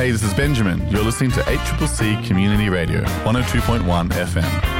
Hey, this is Benjamin. You're listening to 8CCC Community Radio, 102.1 FM.